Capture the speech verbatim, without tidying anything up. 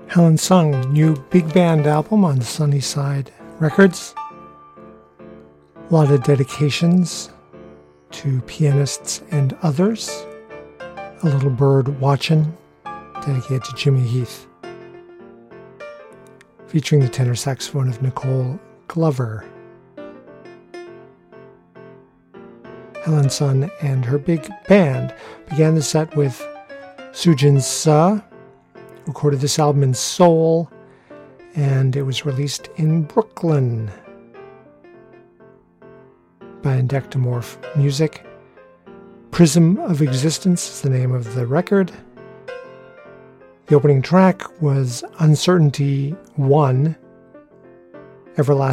Helen Sung, new big band album on Sunnyside Records. A lot of dedications to pianists and others. A Little Bird Watchin', dedicated to Jimmy Heath. Featuring the tenor saxophone of Nicole Glover. Helen Sun and her big band began the set with Sujin Suh, recorded this album in Seoul, and it was released in Brooklyn by Endectomorph Music. Prism of Existence is the name of the record. The opening track was Uncertainty one, Everlasting